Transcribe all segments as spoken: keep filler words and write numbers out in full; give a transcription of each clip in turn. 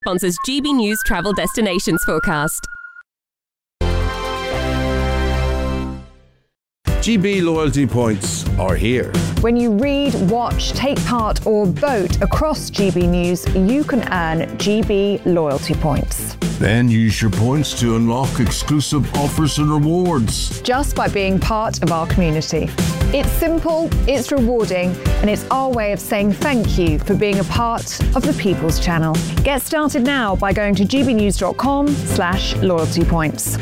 Sponsors G B News Travel Destinations Forecast. G B loyalty points are here. When you read, watch, take part or vote across G B News, you can earn G B loyalty points. Then use your points to unlock exclusive offers and rewards. Just by being part of our community. It's simple, it's rewarding, and it's our way of saying thank you for being a part of the People's Channel. Get started now by going to gbnews.com slash loyalty points.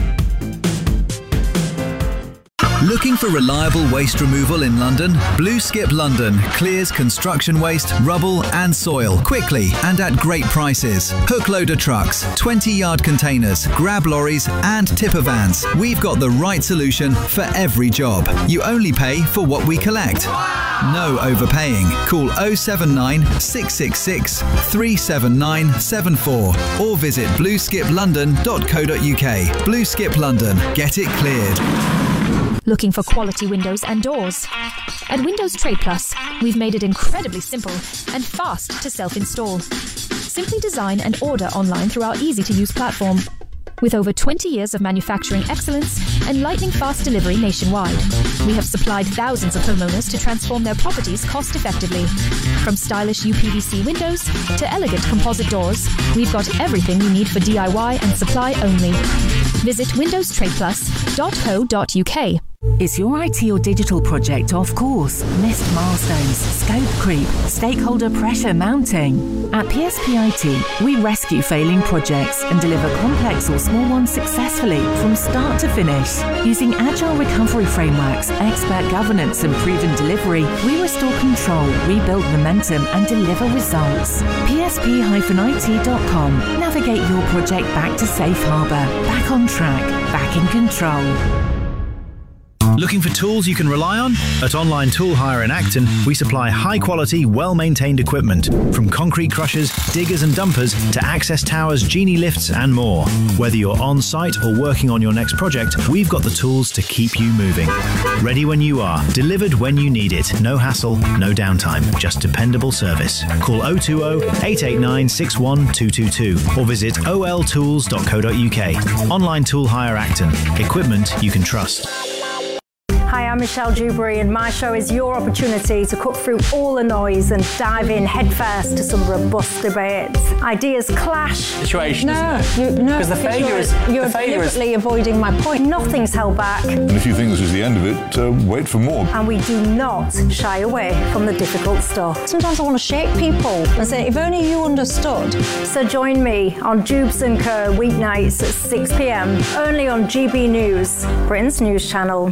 Looking for reliable waste removal in London? Blue Skip London clears construction waste, rubble and soil quickly and at great prices. Hook loader trucks, twenty yard containers, grab lorries and tipper vans. We've got the right solution for every job. You only pay for what we collect. No overpaying. Call oh seven nine, six six six, three seven nine seven four or visit blue skip london dot co dot uk. Blue Skip London. Get it cleared. Looking for quality windows and doors? At Windows Trade Plus, we've made it incredibly simple and fast to self-install. Simply design and order online through our easy-to-use platform. With over twenty years of manufacturing excellence and lightning-fast delivery nationwide, we have supplied thousands of homeowners to transform their properties cost-effectively. From stylish U P V C windows to elegant composite doors, we've got everything you need for D I Y and supply only. Visit windows trade plus dot co dot uk. Is your I T or digital project off course? Missed milestones, scope creep, stakeholder pressure mounting? At P S P I T, we rescue failing projects and deliver complex or small ones successfully from start to finish. Using agile recovery frameworks, expert governance and proven delivery, we restore control, rebuild momentum and deliver results. P S P I T dot com. Navigate your project back to safe harbour, back on track, back in control. Looking for tools you can rely on? At Online Tool Hire in Acton, we supply high-quality, well-maintained equipment, from concrete crushers, diggers and dumpers to access towers, genie lifts and more. Whether you're on-site or working on your next project, we've got the tools to keep you moving. Ready when you are, delivered when you need it. No hassle, no downtime, just dependable service. Call oh two oh, eight eight nine, six one two two two or visit o l tools dot co dot uk. Online Tool Hire Acton. Equipment you can trust. Hi, I'm Michelle Dewberry and my show is your opportunity to cut through all the noise and dive in headfirst to some robust debates. Ideas clash. Situation, no, isn't it? You, no, because the failure you're, is you're the failure deliberately is... avoiding my point. Nothing's held back. And if you think this is the end of it, uh, wait for more. And we do not shy away from the difficult stuff. Sometimes I want to shake people and say, if only you understood. So join me on Dubes and Co weeknights at six p m only on G B News, Britain's news channel.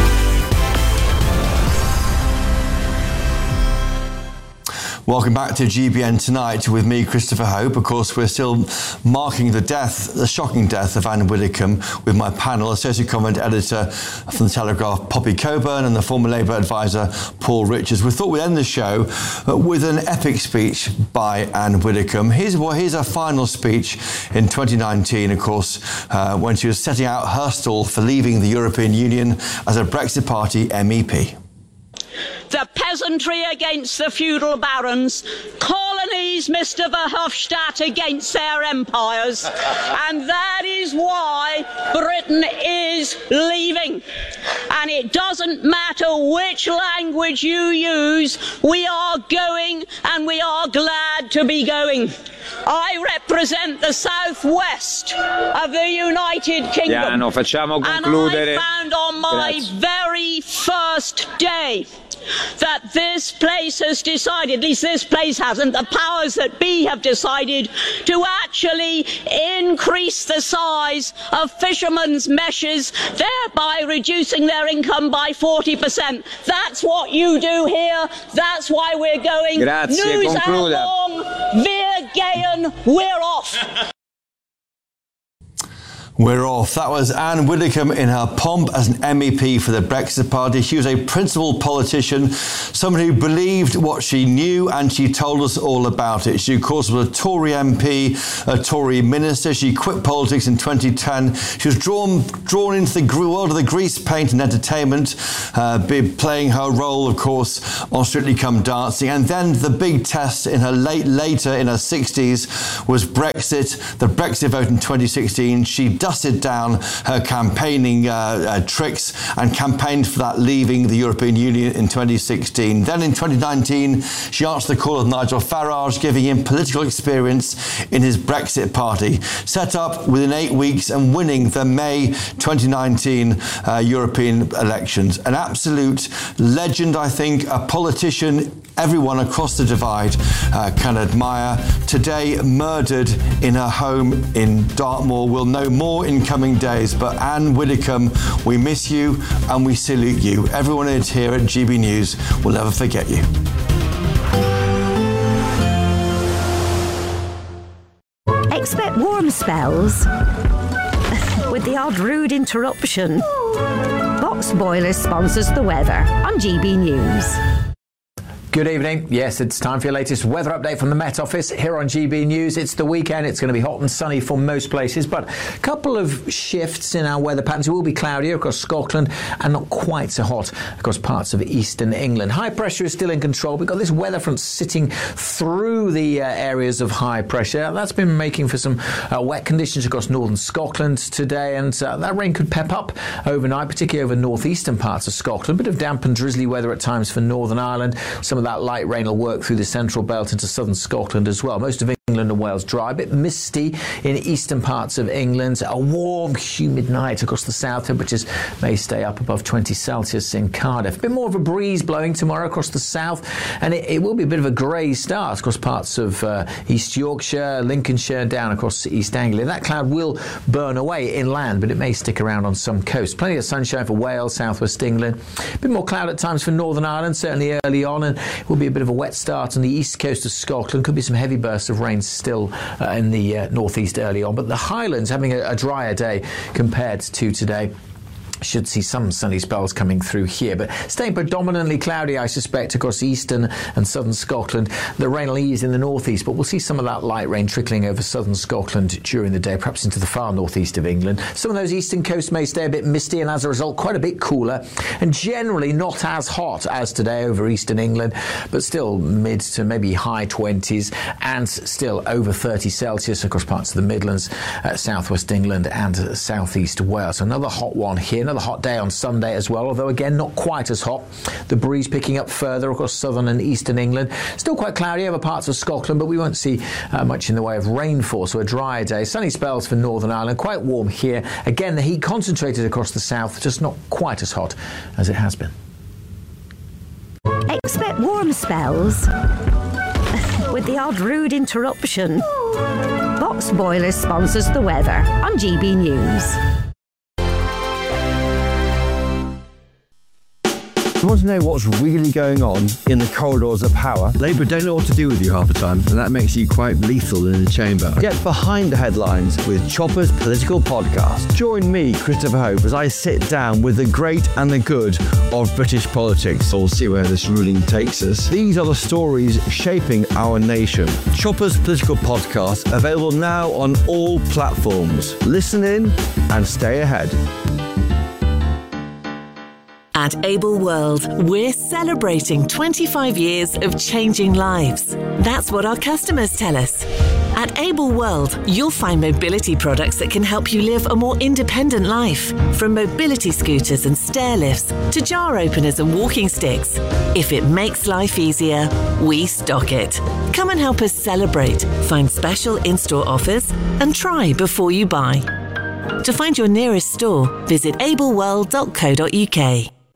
Welcome back to G B N Tonight with me, Christopher Hope. Of course, we're still marking the death, the shocking death of Anne Widdecombe with my panel, Associate Comment Editor from The Telegraph, Poppy Coburn, and the former Labour advisor, Paul Richards. We thought we'd end the show with an epic speech by Anne Widdecombe. Here's, well, here's her final speech in twenty nineteen, of course, uh, when she was setting out her stall for leaving the European Union as a Brexit Party M E P. The peasantry against the feudal barons, colonies, Mister Verhofstadt, against their empires, and that is why Britain is leaving. And it doesn't matter which language you use, we are going, and we are glad to be going. I represent the southwest of the United Kingdom, Piano, facciamo concludere. And I found on my Grazie. very first day that this place has decided, at least this place hasn't, the powers that be have decided to actually increase the size of fishermen's meshes, thereby reducing their income by forty percent. That's what you do here. That's why we're going. Grazie, News concluda. along, wir gehen, we're off. We're off. That was Anne Widdecombe in her pomp as an M E P for the Brexit Party. She was a principled politician, someone who believed what she knew, and she told us all about it. She, of course, was a Tory M P, a Tory minister. She quit politics in twenty ten. She was drawn drawn into the world of the grease paint and entertainment, uh, playing her role, of course, on Strictly Come Dancing. And then the big test in her late later in her sixties was Brexit, the Brexit vote in twenty sixteen. She dusted down her campaigning uh, uh, tricks and campaigned for that leaving the European Union in twenty sixteen. Then in twenty nineteen, she answered the call of Nigel Farage, giving him political experience in his Brexit party, set up within eight weeks and winning the May twenty nineteen uh, European elections. An absolute legend, I think, a politician everyone across the divide uh, can admire. Today, murdered in her home in Dartmoor. We'll know more in coming days, but Anne Widdecombe, we miss you and we salute you. Everyone here at G B News will never forget you. Expect warm spells with the odd rude interruption. Box Boilers sponsors the weather on G B News. Good evening. Yes, it's time for your latest weather update from the Met Office here on G B News. It's the weekend. It's going to be hot and sunny for most places, but a couple of shifts in our weather patterns. It will be cloudier across Scotland and not quite so hot across parts of eastern England. High pressure is still in control. We've got this weather front sitting through the uh, areas of high pressure. That's been making for some uh, wet conditions across northern Scotland today, and uh, that rain could pep up overnight, particularly over northeastern parts of Scotland. A bit of damp and drizzly weather at times for Northern Ireland. Some of that light rain will work through the central belt into southern Scotland as well. Most of England and Wales dry, a bit misty in eastern parts of England. A warm, humid night across the south. Temperatures may stay up above twenty Celsius in Cardiff. A bit more of a breeze blowing tomorrow across the south, and it, it will be a bit of a grey start across parts of uh, East Yorkshire, Lincolnshire, down across East Anglia. That cloud will burn away inland, but it may stick around on some coasts. Plenty of sunshine for Wales, southwest England. A bit more cloud at times for Northern Ireland, certainly early on, and it will be a bit of a wet start on the east coast of Scotland. Could be some heavy bursts of rain still uh, in the uh, northeast early on, but the Highlands having a, a drier day compared to today. Should see some sunny spells coming through here, but staying predominantly cloudy, I suspect, across eastern and southern Scotland. The rain will ease in the northeast, but we'll see some of that light rain trickling over southern Scotland during the day, perhaps into the far northeast of England. Some of those eastern coasts may stay a bit misty, and as a result, quite a bit cooler, and generally not as hot as today over eastern England, but still mid to maybe high twenties, and still over thirty Celsius across parts of the Midlands, uh, southwest England, and uh, southeast Wales. So another hot one here. Another hot day on Sunday as well, although again not quite as hot. The breeze picking up further across southern and eastern England. Still quite cloudy over parts of Scotland, but we won't see uh, much in the way of rainfall, so a drier day. Sunny spells for Northern Ireland, quite warm here. Again, the heat concentrated across the south, just not quite as hot as it has been. Expect warm spells with the odd rude interruption. Box Boilers sponsors the weather on G B News. You want to know what's really going on in the corridors of power? Labour don't know what to do with you half the time, and that makes you quite lethal in the chamber. Get behind the headlines with Chopper's Political Podcast. Join me, Christopher Hope, as I sit down with the great and the good of British politics. We'll see where this ruling takes us. These are the stories shaping our nation. Chopper's Political Podcast, available now on all platforms. Listen in and stay ahead. At Able World, we're celebrating twenty-five years of changing lives. That's what our customers tell us. At Able World, you'll find mobility products that can help you live a more independent life. From mobility scooters and stair lifts to jar openers and walking sticks. If it makes life easier, we stock it. Come and help us celebrate, find special in-store offers, and try before you buy. To find your nearest store, visit able world dot co dot uk.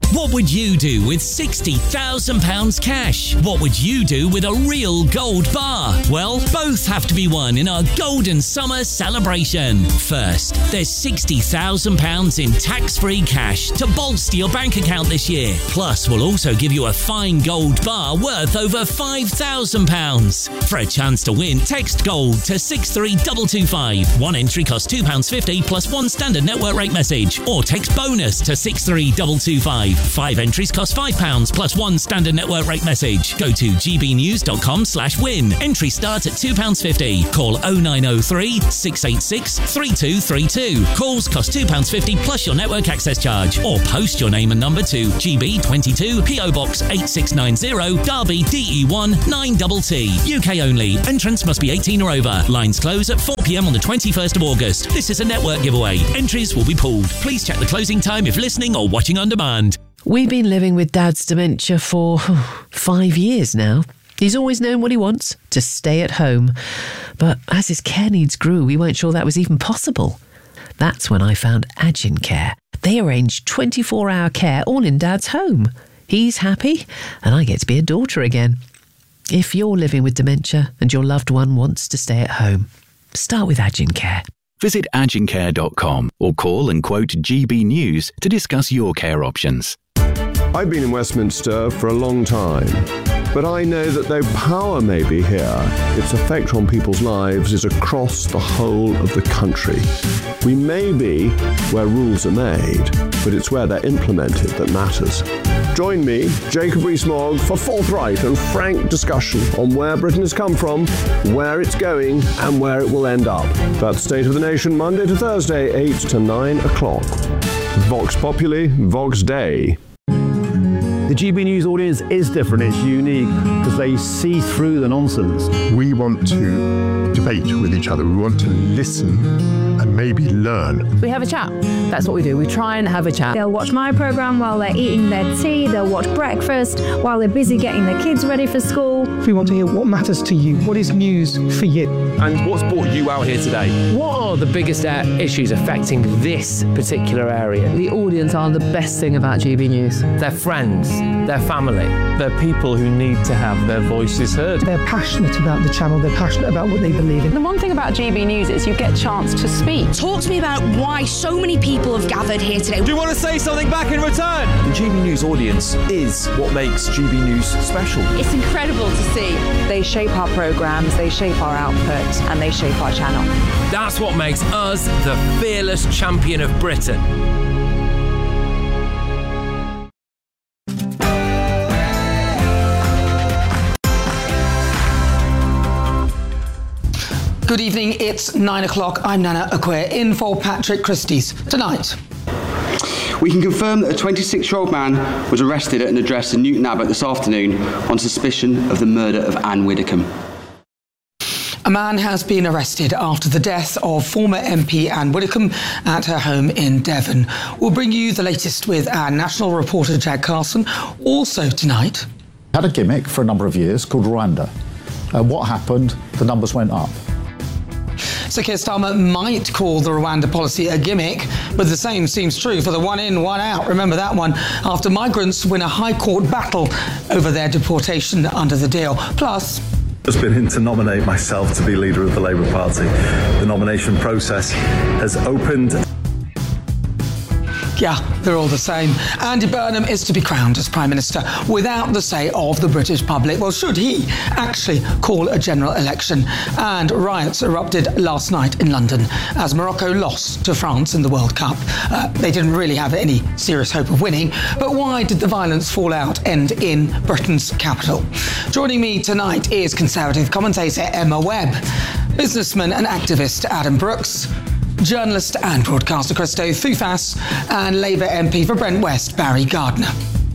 What would you do with sixty thousand pounds cash? What would you do with a real gold bar? Well, both have to be won in our Golden Summer celebration. First, there's sixty thousand pounds in tax-free cash to bolster your bank account this year. Plus, we'll also give you a fine gold bar worth over five thousand pounds. For a chance to win, text GOLD to six three two two five. One entry costs two pounds fifty plus one standard network rate message. Or text BONUS to six three two two five. Five entries cost five pounds plus one standard network rate message. Go to gbnews.com slash win. Entry starts at two pounds fifty. Call oh nine oh three, six eight six, three two three two. Calls cost two pounds fifty plus your network access charge. Or post your name and number to G B twenty-two P O Box eight six nine zero, Derby D E one nine T T. U K only. Entrants must be eighteen or over. Lines close at four p.m. on the twenty-first of August. This is a network giveaway. Entries will be pulled. Please check the closing time if listening or watching on demand. We've been living with Dad's dementia for five years now. He's always known what he wants, to stay at home. But as his care needs grew, we weren't sure that was even possible. That's when I found Agin Care. They arrange twenty-four hour care all in Dad's home. He's happy, and I get to be a daughter again. If you're living with dementia and your loved one wants to stay at home, start with Agin Care. Visit agin care dot com or call and quote G B News to discuss your care options. I've been in Westminster for a long time, but I know that though power may be here, its effect on people's lives is across the whole of the country. We may be where rules are made, but it's where they're implemented that matters. Join me, Jacob Rees-Mogg, for forthright and frank discussion on where Britain has come from, where it's going, and where it will end up. That's State of the Nation, Monday to Thursday, eight to nine o'clock. Vox Populi, Vox Dei. The G B News audience is different, it's unique, because they see through the nonsense. We want to debate with each other, we want to listen and maybe learn. We have a chat, that's what we do, we try and have a chat. They'll watch my programme while they're eating their tea, they'll watch breakfast while they're busy getting their kids ready for school. We want to hear what matters to you, what is news for you. And what's brought you out here today? What are the biggest uh, issues affecting this particular area? The audience are the best thing about G B News. They're friends. Their family. They're people who need to have their voices heard. They're passionate about the channel, they're passionate about what they believe in. The one thing about G B News is you get a chance to speak. Talk to me about why so many people have gathered here today. Do you want to say something back in return? The G B News audience is what makes G B News special. It's incredible to see. They shape our programmes, they shape our output, and they shape our channel. That's what makes us the fearless champion of Britain. Good evening, it's nine o'clock. I'm Nana Akwe, in for Patrick Christie's. Tonight, we can confirm that a twenty-six-year-old man was arrested at an address in Newton Abbot this afternoon on suspicion of the murder of Anne Widdecombe. a man has been arrested after the death of former M P Anne Widdecombe at her home in Devon. We'll bring you the latest with our national reporter Jack Carson. Also tonight, had a gimmick for a number of years called Rwanda. Uh, what happened? The numbers went up. Sir Keir Starmer might call the Rwanda policy a gimmick, but the same seems true for the one in, one out. Remember that one, after migrants win a High Court battle over their deportation under the deal. Plus, I've just been in to nominate myself to be leader of the Labour Party. The nomination process has opened. Yeah, they're all the same. Andy Burnham is to be crowned as Prime Minister without the say of the British public. Well, should he actually call a general election? And riots erupted last night in London as Morocco lost to France in the World Cup. Uh, they didn't really have any serious hope of winning, but why did the violence fallout end in Britain's capital? Joining me tonight is Conservative commentator Emma Webb, businessman and activist Adam Brooks, journalist and broadcaster Christo Thufas, and Labour M P for Brent West, Barry Gardner.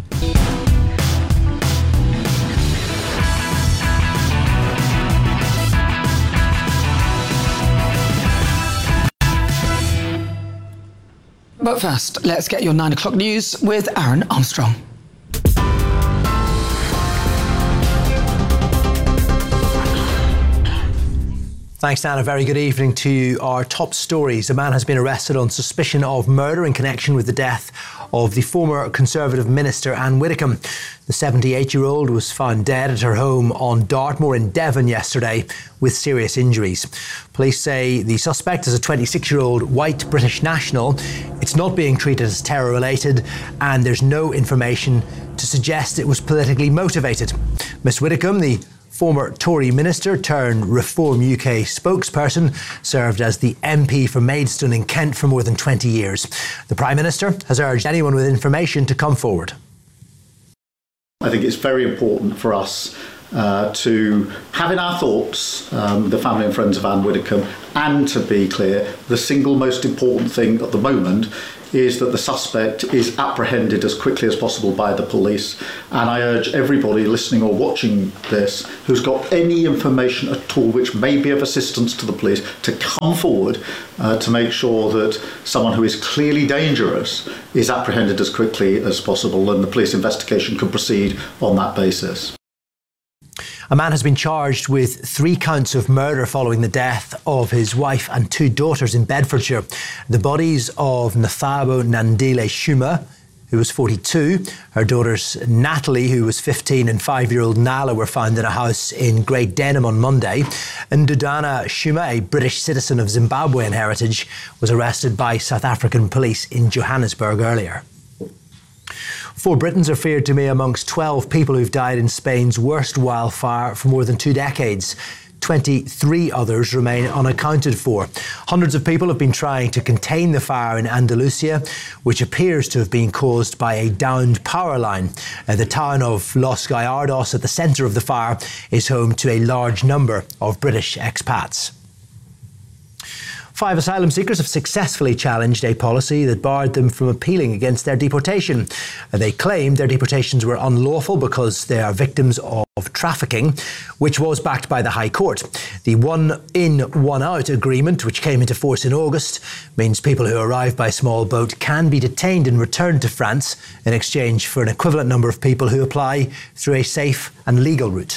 But first, let's get your nine o'clock news with Aaron Armstrong. Thanks, Dan. A very good evening to you. Our top stories. A man has been arrested on suspicion of murder in connection with the death of the former Conservative minister Anne Widdecombe. The seventy-eight-year-old was found dead at her home on Dartmoor in Devon yesterday with serious injuries. Police say the suspect is a twenty-six-year-old white British national. It's not being treated as terror-related, and there's no information to suggest it was politically motivated. Miss Widdecombe, the former Tory minister turned Reform U K spokesperson, served as the M P for Maidstone in Kent for more than twenty years. The Prime Minister has urged anyone with information to come forward. I think it's very important for us uh, to have in our thoughts um, the family and friends of Anne Widdecombe, and to be clear, the single most important thing at the moment is that the suspect is apprehended as quickly as possible by the police. And I urge everybody listening or watching this who's got any information at all which may be of assistance to the police to come forward uh, to make sure that someone who is clearly dangerous is apprehended as quickly as possible, and the police investigation can proceed on that basis. A man has been charged with three counts of murder following the death of his wife and two daughters in Bedfordshire. The bodies of Nathabo Nandile Shuma, who was forty-two, her daughters Natalie, who was fifteen, and five-year-old Nala were found in a house in Great Denham on Monday. And Dudana Shuma, a British citizen of Zimbabwean heritage, was arrested by South African police in Johannesburg earlier. Four Britons are feared to be amongst twelve people who've died in Spain's worst wildfire for more than two decades. twenty-three others remain unaccounted for. Hundreds of people have been trying to contain the fire in Andalusia, which appears to have been caused by a downed power line. Uh, the town of Los Gallardos, at the centre of the fire, is home to a large number of British expats. Five asylum seekers have successfully challenged a policy that barred them from appealing against their deportation. They claimed their deportations were unlawful because they are victims of trafficking, which was backed by the High Court. The one-in, one-out agreement, which came into force in August, means people who arrive by small boat can be detained and returned to France in exchange for an equivalent number of people who apply through a safe and legal route.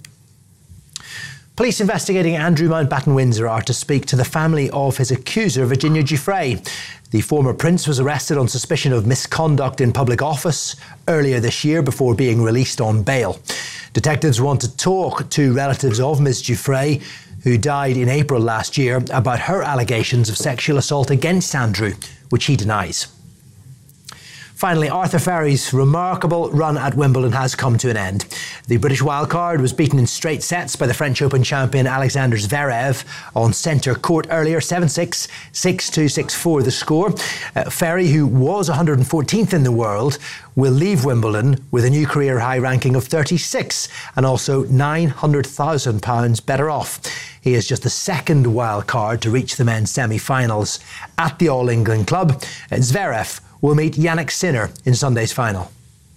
Police investigating Andrew Mountbatten Windsor are to speak to the family of his accuser, Virginia Giuffre. The former prince was arrested on suspicion of misconduct in public office earlier this year before being released on bail. Detectives want to talk to relatives of Miss Giuffre, who died in April last year, about her allegations of sexual assault against Andrew, which he denies. Finally, Arthur Ferry's remarkable run at Wimbledon has come to an end. The British wildcard was beaten in straight sets by the French Open champion Alexander Zverev on centre court earlier, seven six, six two, six four the score. Uh, Ferry, who was one hundred fourteenth in the world, will leave Wimbledon with a new career high ranking of thirty-six and also nine hundred thousand pounds better off. He is just the second wild card to reach the men's semi-finals at the All England Club. Uh, Zverev will meet Yannick Sinner in Sunday's final.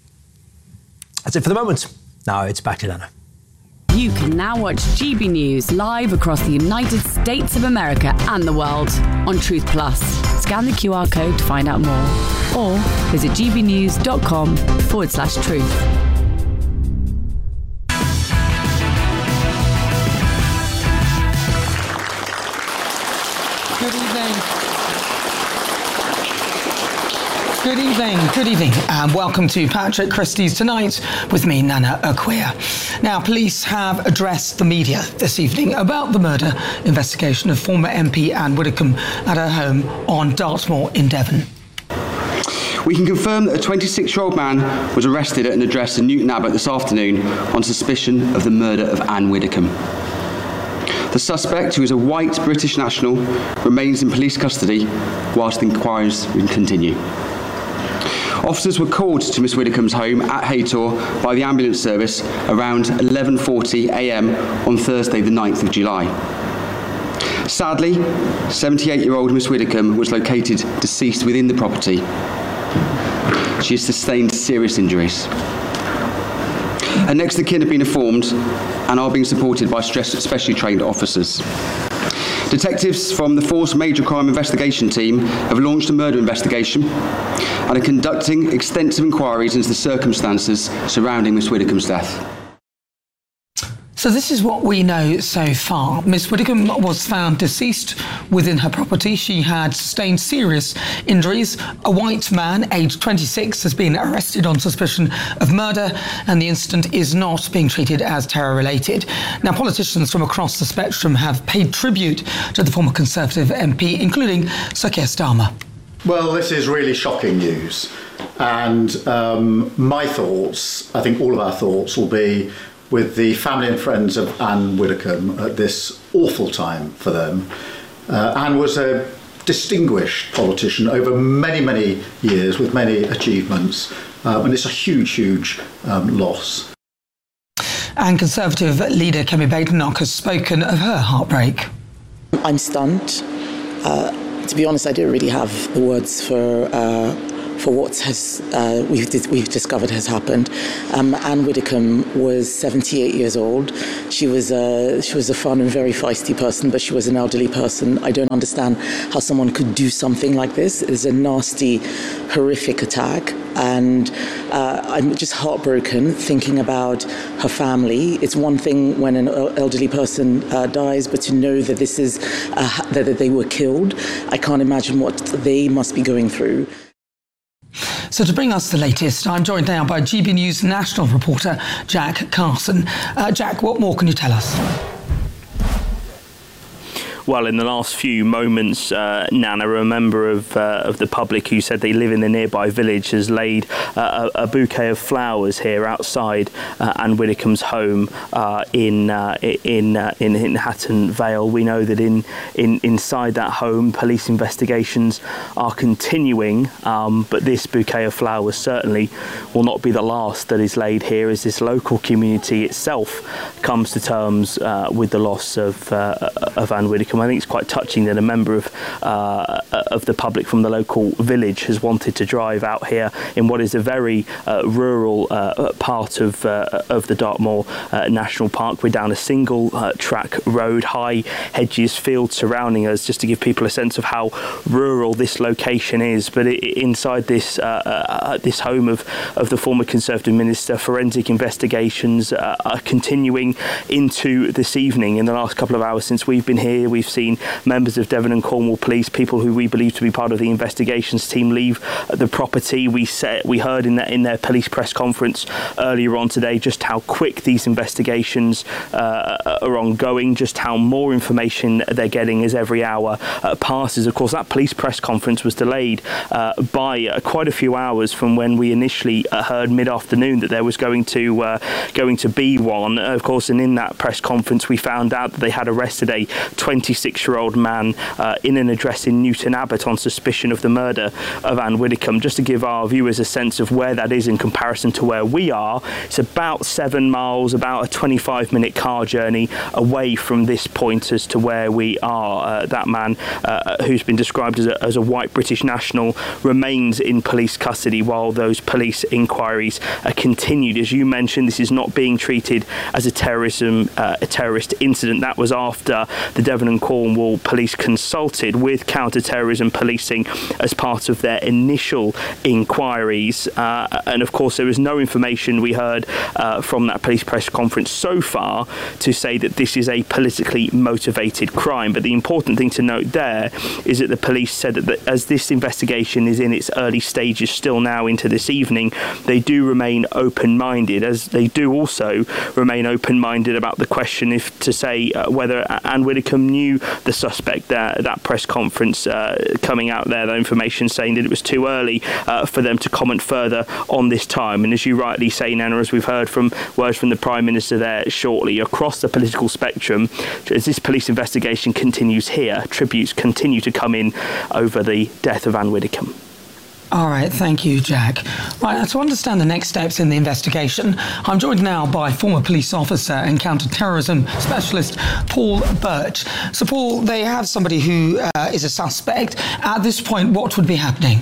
That's it for the moment. Now it's back to Dana. You can now watch G B News live across the United States of America and the world on Truth Plus. Scan the Q R code to find out more, or visit gbnews.com forward slash truth. Good evening. Good evening, good evening, and welcome to Patrick Christie's Tonight with me, Nana Akua. Now, police have addressed the media this evening about the murder investigation of former M P Anne Widdecombe at her home on Dartmoor in Devon. We can confirm that a twenty-six-year-old man was arrested at an address in Newton Abbot this afternoon on suspicion of the murder of Anne Widdecombe. The suspect, who is a white British national, remains in police custody whilst the inquiries continue. Officers were called to Miss Widdecombe's home at Haytor by the ambulance service around eleven forty a m on Thursday the ninth of July. Sadly, seventy-eight-year-old Miss Widdecombe was located deceased within the property. She has sustained serious injuries. Her next of kin have been informed and are being supported by specially trained officers. Detectives from the Force Major Crime Investigation Team have launched a murder investigation and are conducting extensive inquiries into the circumstances surrounding Miss Widdecombe's death. So this is what we know so far. Miss Widdicombe was found deceased within her property. She had sustained serious injuries. A white man, aged twenty-six, has been arrested on suspicion of murder, and the incident is not being treated as terror-related. Now, politicians from across the spectrum have paid tribute to the former Conservative M P, including Sir Keir Starmer. Well, this is really shocking news. And um, my thoughts, I think all of our thoughts, will be with the family and friends of Anne Widdecombe at this awful time for them. Uh, Anne was a distinguished politician over many, many years with many achievements, uh, and it's a huge, huge um, loss. And Conservative leader Kemi Badenoch has spoken of her heartbreak. I'm stunned. Uh, to be honest, I don't really have the words for uh, for what has uh, we've we've discovered has happened. Um, Anne Widdecombe was seventy-eight years old. She was a she was a fun and very feisty person, but she was an elderly person. I don't understand how someone could do something like this. It is a nasty, horrific attack, and uh, I'm just heartbroken thinking about her family. It's one thing when an elderly person uh, dies, but to know that this is uh, that they were killed, I can't imagine what they must be going through. So to bring us the latest, I'm joined now by G B News national reporter Jack Carson. Uh, Jack, what more can you tell us? Well, in the last few moments, uh, Nana, a member of uh, of the public who said they live in the nearby village, has laid uh, a, a bouquet of flowers here outside uh, Anne Widdecombe's home uh, in uh, in, uh, in in Hatton Vale. We know that in in inside that home, police investigations are continuing, um, but this bouquet of flowers certainly will not be the last that is laid here, as this local community itself comes to terms uh, with the loss of uh, of Anne Widdecombe. I think it's quite touching that a member of uh, of the public from the local village has wanted to drive out here in what is a very uh, rural uh, part of uh, of the Dartmoor uh, National Park. We're down a single uh, track road, high hedges, fields surrounding us, just to give people a sense of how rural this location is. But it, inside this uh, uh, this home of of the former Conservative minister, forensic investigations uh, are continuing into this evening. In the last couple of hours since we've been here, we've seen members of Devon and Cornwall Police, people who we believe to be part of the investigations team, leave the property. We said, we heard in, that, in their police press conference earlier on today just how quick these investigations uh, are ongoing, just how more information they're getting as every hour uh, passes. Of course, that police press conference was delayed uh, by uh, quite a few hours from when we initially uh, heard mid-afternoon that there was going to uh, going to be one. Of course, and in that press conference, we found out that they had arrested a twenty-six-year-old man uh, in an address in Newton Abbot on suspicion of the murder of Anne Widdecombe. Just to give our viewers a sense of where that is in comparison to where we are, it's about seven miles, about a twenty-five minute car journey away from this point as to where we are. Uh, that man, uh, who's been described as a, as a white British national, remains in police custody while those police inquiries are continued. As you mentioned, this is not being treated as a terrorism, uh, a terrorist incident. That was after the Devon and Cornwall Police consulted with counter-terrorism policing as part of their initial inquiries. Uh, and of course, there was no information we heard uh, from that police press conference so far to say that this is a politically motivated crime. But the important thing to note there is that the police said that, that as this investigation is in its early stages still now into this evening, they do remain open-minded, as they do also remain open-minded about the question if to say uh, whether Anne Widdecombe knew the suspect. That, that press conference uh, coming out there, that information saying that it was too early uh, for them to comment further on this time. And as you rightly say, Nana, as we've heard from words from the Prime Minister there shortly, across the political spectrum, as this police investigation continues here, tributes continue to come in over the death of Anne Widdecombe. All right, thank you, Jack. Right, to understand the next steps in the investigation, I'm joined now by former police officer and counter-terrorism specialist Paul Birch. So, Paul, they have somebody who uh, is a suspect. At this point, what would be happening?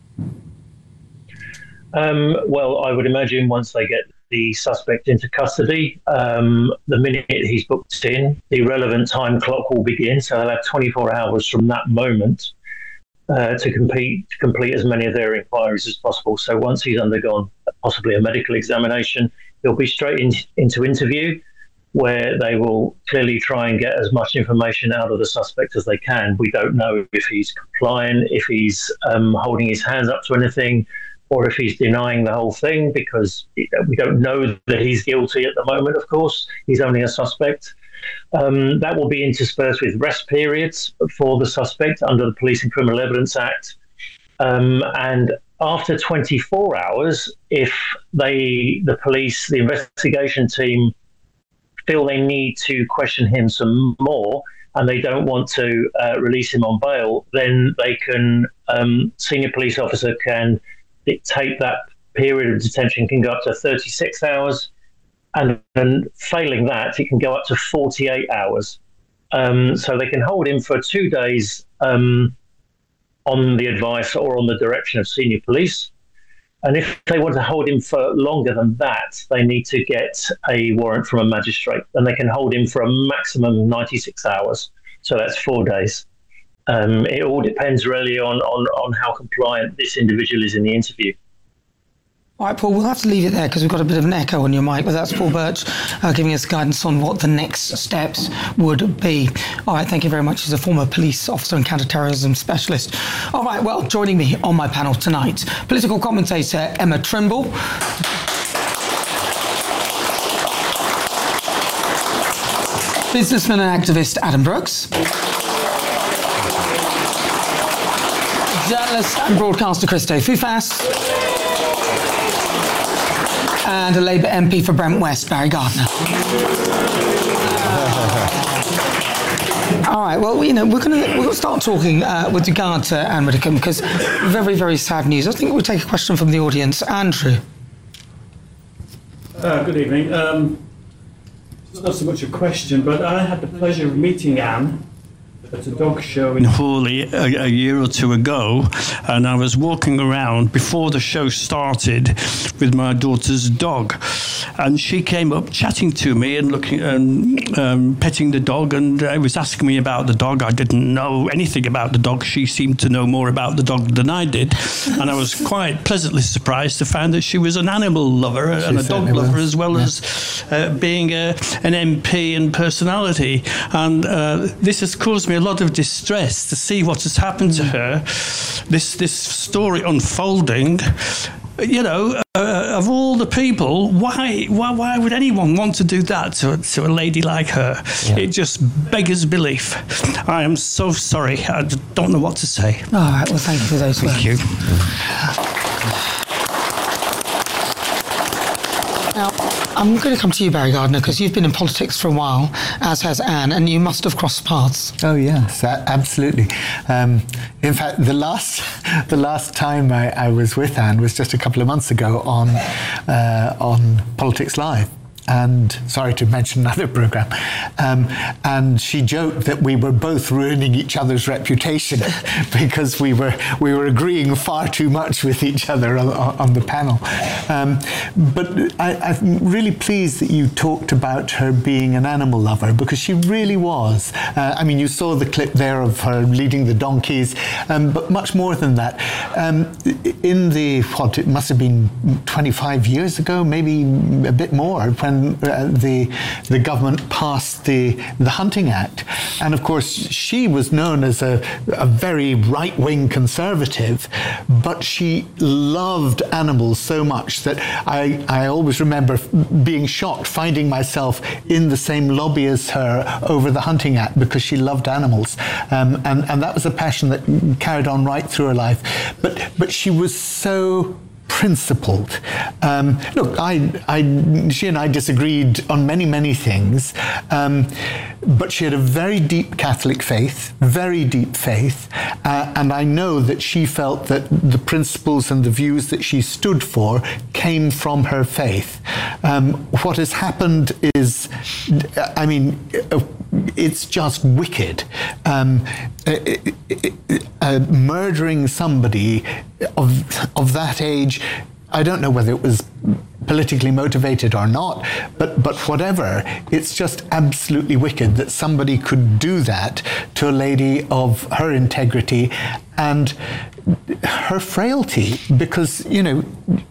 Um, well, I would imagine once they get the suspect into custody, um, the minute he's booked in, the relevant time clock will begin. So they'll have twenty-four hours from that moment Uh, to complete to complete as many of their inquiries as possible. So once he's undergone possibly a medical examination, he'll be straight in, into interview. where they will clearly try and get as much information out of the suspect as they can. We don't know if he's compliant, if he's um, holding his hands up to anything, or if he's denying the whole thing, because we don't know that he's guilty at the moment, of course. He's only a suspect. Um, that will be interspersed with rest periods for the suspect under the Police and Criminal Evidence Act. Um, and after twenty-four hours, if they, the police, the investigation team, feel they need to question him some more and they don't want to uh, release him on bail, then they can, um, senior police officer can dictate that period of detention can go up to thirty-six hours. And then failing that, it can go up to forty-eight hours. Um, so they can hold him for two days um, on the advice or on the direction of senior police. And if they want to hold him for longer than that, they need to get a warrant from a magistrate. And they can hold him for a maximum of ninety-six hours. So that's four days. Um, it all depends really on, on, on how compliant this individual is in the interview. All right, Paul, we'll have to leave it there because we've got a bit of an echo on your mic, but that's Paul Birch uh, giving us guidance on what the next steps would be. All right, thank you very much. He's a former police officer and counter-terrorism specialist. All right, well, joining me on my panel tonight, political commentator Emma Trimble. Businessman and activist Adam Brooks. Journalist and broadcaster Christo Fufas. And a Labour M P for Brent West, Barry Gardiner. All right, well, you know, we're going to we'll start talking uh, with regard to Anne Widdecombe, because very, very sad news. I think we'll take a question from the audience. Andrew. Uh, good evening. Um, it's not so much a question, but I had the pleasure of meeting Anne at a dog show in Hawley a, a year or two ago, and I was walking around before the show started with my daughter's dog, and she came up chatting to me and looking and um, petting the dog, and uh, was asking me about the dog. I didn't know anything about the dog. She seemed to know more about the dog than I did, and I was quite pleasantly surprised to find that she was an animal lover and a dog lover, as well yeah. as uh, being a, an M P and personality, and uh, this has caused me a lot of distress to see what has happened to her. This this story unfolding. You know, uh, of all the people, why, why why would anyone want to do that to, to a lady like her? Yeah. It just beggars belief. I am so sorry. I don't know what to say. All right. Well, thank you for those words. Thank you. Now, I'm going to come to you, Barry Gardiner, because you've been in politics for a while, as has Anne, and you must have crossed paths. Oh yes, absolutely. Um, in fact, the last the last time I, I was with Anne was just a couple of months ago on uh, on Politics Live. And sorry to mention another programme, um, and she joked that we were both ruining each other's reputation because we were we were agreeing far too much with each other on, on the panel. Um, but I, I'm really pleased that you talked about her being an animal lover, because she really was. Uh, I mean, you saw the clip there of her leading the donkeys, um, but much more than that. Um, in the, what, it must have been twenty-five years ago, maybe a bit more, when Uh, the the government passed the the Hunting Act, and of course she was known as a, a very right-wing conservative, but she loved animals so much that I I always remember being shocked finding myself in the same lobby as her over the Hunting Act, because she loved animals, um, and and that was a passion that carried on right through her life. But but she was so principled. Um, look, I, I, she and I disagreed on many, many things, um, but she had a very deep Catholic faith, very deep faith, uh, and I know that she felt that the principles and the views that she stood for came from her faith. Um, what has happened is, I mean, it's just wicked. Um, uh, murdering somebody of of that age, I don't know whether it was politically motivated or not, but but whatever, it's just absolutely wicked that somebody could do that to a lady of her integrity and her frailty, because, you know,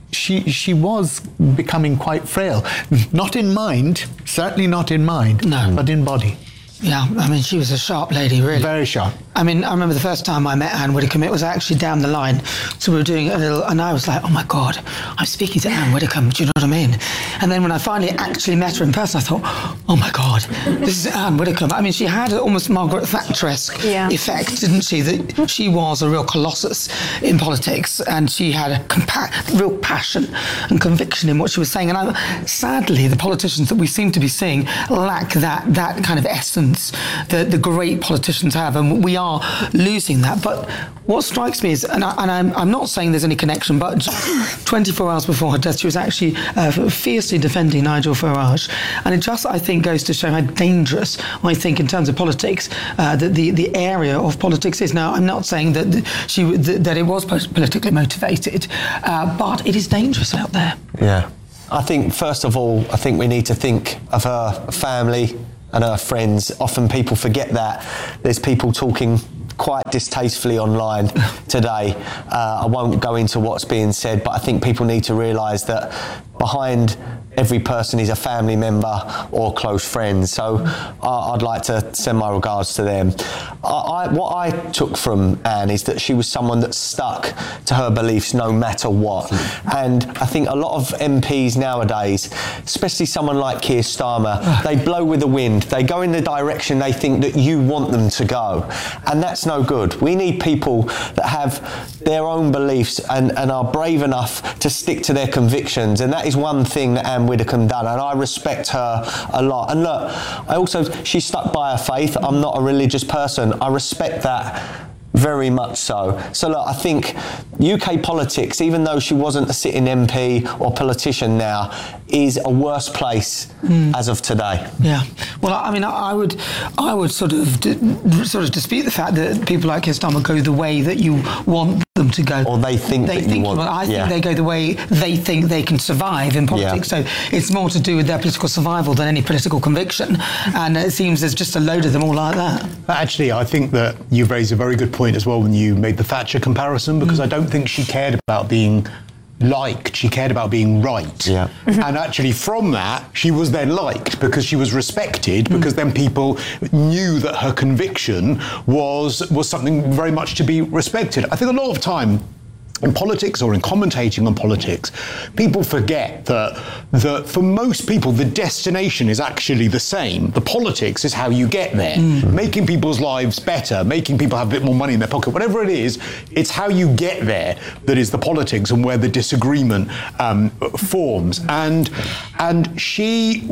she she was becoming quite frail. Not in mind, certainly not in mind, no. but in body. Yeah, I mean, she was a sharp lady, really. Very sharp. I mean, I remember the first time I met Anne Widdecombe, it was actually down the line. So we were doing a little, and I was like, oh my God, I'm speaking to Anne Widdecombe, do you know what I mean? And then when I finally actually met her in person, I thought, oh my God, this is Anne Widdecombe. I mean, she had an almost Margaret Thatcher-esque yeah. effect, didn't she? That she was a real colossus in politics, and she had a compa- real passion and conviction in what she was saying. And I, sadly, the politicians that we seem to be seeing lack that, that kind of essence that the great politicians have, and we are losing that. But what strikes me is, and, I, and I'm, I'm not saying there's any connection, but twenty-four hours before her death, she was actually uh, fiercely defending Nigel Farage. And it just, I think, goes to show how dangerous, I think, in terms of politics, uh, that the, the area of politics is. Now, I'm not saying that she that it was politically motivated, uh, but it is dangerous out there. Yeah. I think, first of all, I think we need to think of her family and her friends. Often people forget that. There's people talking quite distastefully online today. Uh, I won't go into what's being said, but I think people need to realise that behind every person is a family member or close friend. So I, I'd like to send my regards to them. I, I, what I took from Anne is that she was someone that stuck to her beliefs no matter what. And I think a lot of M Ps nowadays, especially someone like Keir Starmer, they blow with the wind. They go in the direction they think that you want them to go. And that's no good. We need people that have their own beliefs and, and are brave enough to stick to their convictions. And that is one thing that Anne Widdecombe done, and I respect her a lot. And look, I also, she stuck by her faith. I'm not a religious person. I respect that very much so. So look, I think U K politics, even though she wasn't a sitting M P or politician now, is a worse place mm. as of today. Yeah. Well, I mean, I would, I would sort of, d- sort of dispute the fact that people like Keir Starmer go the way that you want them to go. Or they think they that think, you want. Well, I yeah. think they go the way they think they can survive in politics. Yeah. So it's more to do with their political survival than any political conviction. And it seems there's just a load of them all like that. Actually, I think that you've raised a very good point as well when you made the Thatcher comparison, because mm. I don't think she cared about being liked, she cared about being right. Yeah. And actually from that, she was then liked because she was respected, because mm. then people knew that her conviction was was something very much to be respected. I think a lot of time in politics or in commentating on politics, people forget that, that for most people, the destination is actually the same. The politics is how you get there. Mm. Making people's lives better, making people have a bit more money in their pocket, whatever it is, it's how you get there that is the politics and where the disagreement um, forms. And, and she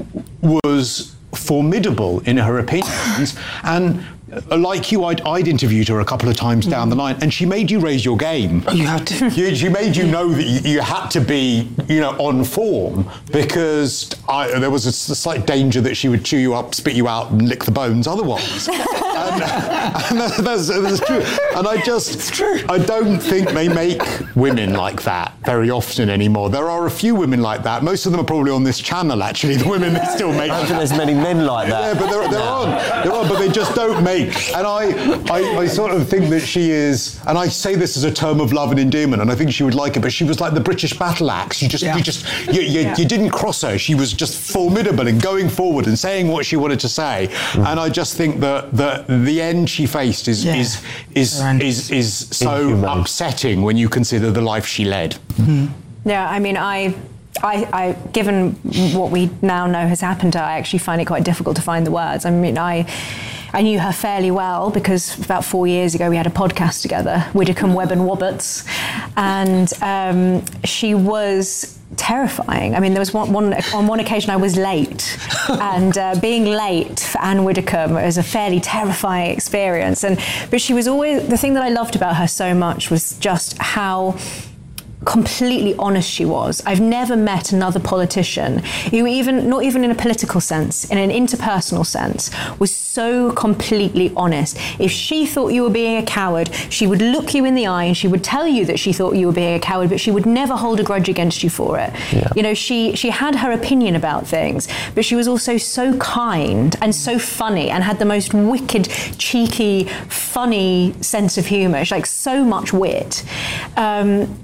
was formidable in her opinions, and like you, I'd, I'd interviewed her a couple of times down the line, and she made you raise your game. You had to. You, she made you know that you, you had to be, you know, on form, because I, there was a, a slight danger that she would chew you up, spit you out, and lick the bones otherwise. and, and that's, that's true. And I just, it's true. I don't think they make women like that very often anymore. There are a few women like that. Most of them are probably on this channel, actually. The women that still make. I don't think there's many men like that. Yeah, but there, there are, there are, but they just don't make. And I, I, I sort of think that she is, and I say this as a term of love and endearment, and I think she would like it, but she was like the British battle axe. You just, yeah. you just, you, you, yeah. you didn't cross her. She was just formidable in going forward and saying what she wanted to say. Mm. And I just think that the the end she faced is yeah. is is, is is so Inhumane. upsetting when you consider the life she led. Mm. Yeah, I mean, I. I, I, given what we now know has happened to her, I actually find it quite difficult to find the words. I mean, I I knew her fairly well because about four years ago we had a podcast together, Widdecombe, Webb and Woberts, and um, she was terrifying. I mean, there was one, one on one occasion I was late, and uh, being late for Anne Widdecombe was a fairly terrifying experience. And but she was always, the thing that I loved about her so much was just how completely honest she was. I've never met another politician who, even not even in a political sense, in an interpersonal sense, was so completely honest. If she thought you were being a coward, she would look you in the eye and she would tell you that she thought you were being a coward, but she would never hold a grudge against you for it. Yeah. You know, she she had her opinion about things, but she was also so kind and so funny and had the most wicked, cheeky, funny sense of humour. She like so much wit. Um, I just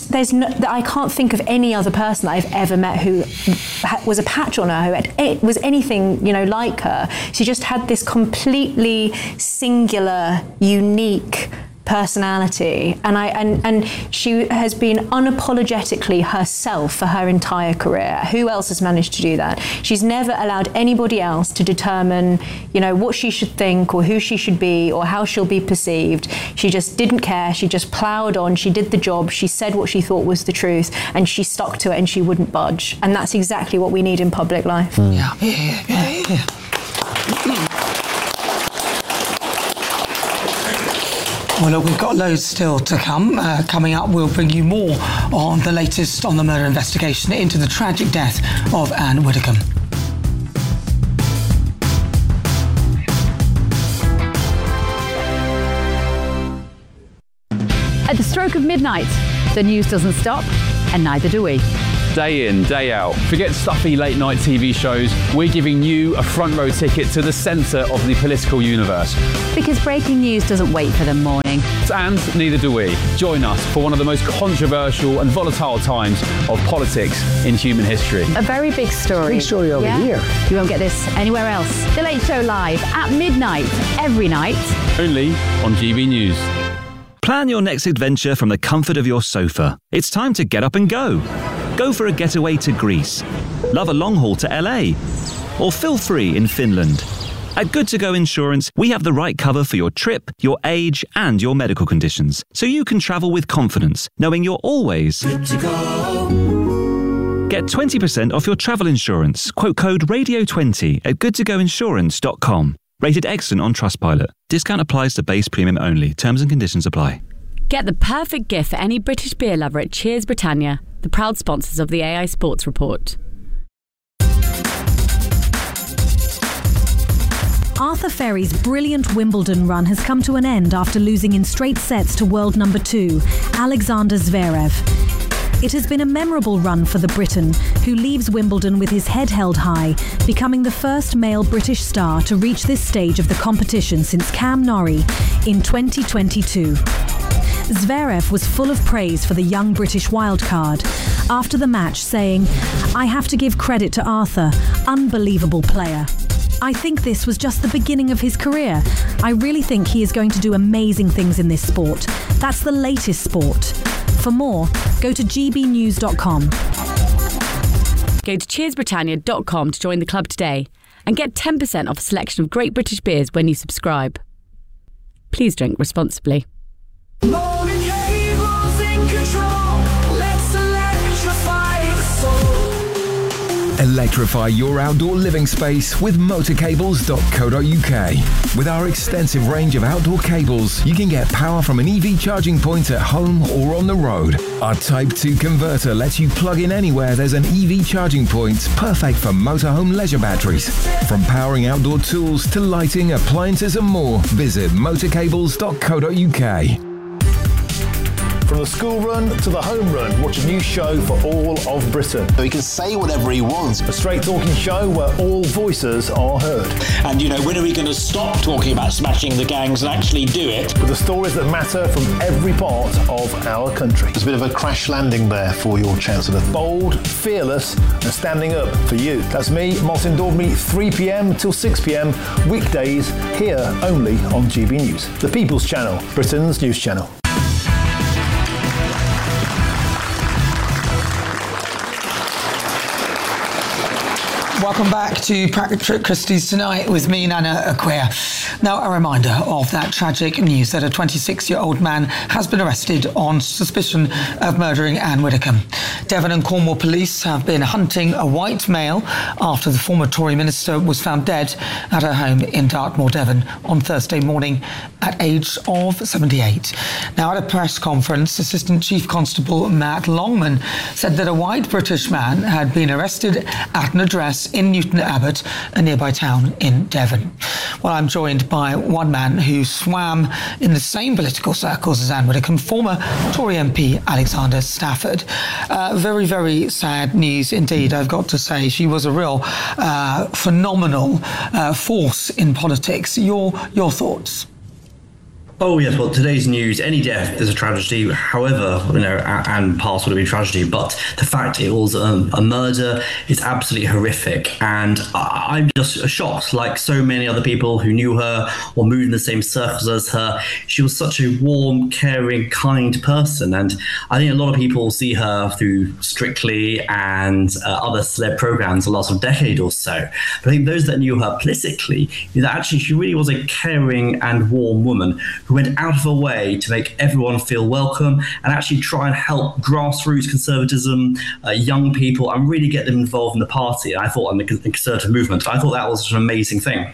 just there's no, I can't think of any other person that I've ever met who was a patch on her, who had, it was anything, you know, like her. She just had this completely singular, unique personality, and I and and she has been unapologetically herself for her entire career. Who else has managed to do that? She's never allowed anybody else to determine, you know, what she should think or who she should be or how she'll be perceived. She just didn't care. She just ploughed on. She did the job. She said what she thought was the truth, and she stuck to it, and she wouldn't budge. And that's exactly what we need in public life. Mm. Yeah, yeah, yeah, yeah. Well, look, we've got loads still to come. Uh, coming up, we'll bring you more on the latest on the murder investigation into the tragic death of Anne Widdecombe. At the stroke of midnight, the news doesn't stop, and neither do we. Day in, day out. Forget stuffy late night T V shows. We're giving you a front row ticket to the centre of the political universe. Because breaking news doesn't wait for the morning. And neither do we. Join us for one of the most controversial and volatile times of politics in human history. A very big story. Big story over yeah? here. You won't get this anywhere else. The Late Show live at midnight, every night. Only on G B News. Plan your next adventure from the comfort of your sofa. It's time to get up and go. Go for a getaway to Greece. Love a long haul to L A. Or feel free in Finland. At Good To Go Insurance, we have the right cover for your trip, your age, and your medical conditions, so you can travel with confidence, knowing you're always good to go. Get twenty percent off your travel insurance. Quote code radio twenty at good to go insurance dot com. Rated excellent on Trustpilot. Discount applies to base premium only. Terms and conditions apply. Get the perfect gift for any British beer lover at Cheers Britannia, the proud sponsors of the A I Sports Report. Arthur Ferry's brilliant Wimbledon run has come to an end after losing in straight sets to world number two, Alexander Zverev. It has been a memorable run for the Briton, who leaves Wimbledon with his head held high, becoming the first male British star to reach this stage of the competition since Cam Norrie in twenty twenty-two. Zverev was full of praise for the young British wildcard after the match, saying, "I have to give credit to Arthur, unbelievable player. I think this was just the beginning of his career. I really think he is going to do amazing things in this sport. That's the latest sport." For more, go to g b news dot com. Go to cheers britannia dot com to join the club today and get ten percent off a selection of great British beers when you subscribe. Please drink responsibly. Electrify your outdoor living space with motor cables dot co dot u k. With our extensive range of outdoor cables, you can get power from an E V charging point at home or on the road. Our Type two converter lets you plug in anywhere there's an E V charging point, perfect for motorhome leisure batteries. From powering outdoor tools to lighting, appliances and more, visit motor cables dot co dot u k. From the school run to the home run, watch a new show for all of Britain. He can say whatever he wants. A straight talking show where all voices are heard. And, you know, when are we going to stop talking about smashing the gangs and actually do it? With the stories that matter from every part of our country. There's a bit of a crash landing there for your Chancellor. Bold, fearless, and standing up for you. That's me, Martin Daubney, three p m till six p m, weekdays, here only on G B News. The People's Channel, Britain's news channel. Welcome back to Patrick Christie's Tonight with me, Nana Acquia. Now, a reminder of that tragic news that a twenty-six-year-old man has been arrested on suspicion of murdering Anne Widdecombe. Devon and Cornwall police have been hunting a white male after the former Tory minister was found dead at her home in Dartmoor, Devon, on Thursday morning at age of seventy-eight. Now, at a press conference, Assistant Chief Constable Matt Longman said that a white British man had been arrested at an address in Newton Abbot, a nearby town in Devon. Well, I'm joined by one man who swam in the same political circles as Anne Widdecombe, former Tory M P Alexander Stafford. Uh, very, very sad news indeed, I've got to say. She was a real uh, phenomenal uh, force in politics. Your, your thoughts? Oh yes, well today's news, any death is a tragedy. However, you know, and past would have been tragedy, but the fact it was um, a murder is absolutely horrific. And I, I'm just shocked, like so many other people who knew her or moved in the same circles as her. She was such a warm, caring, kind person. And I think a lot of people see her through Strictly and uh, other celeb programs the last decade or so. But I think those that knew her politically, is that actually she really was a caring and warm woman who went out of her way to make everyone feel welcome and actually try and help grassroots conservatism, uh, young people, and really get them involved in the party. And I thought, in the conservative movement, I thought that was an amazing thing.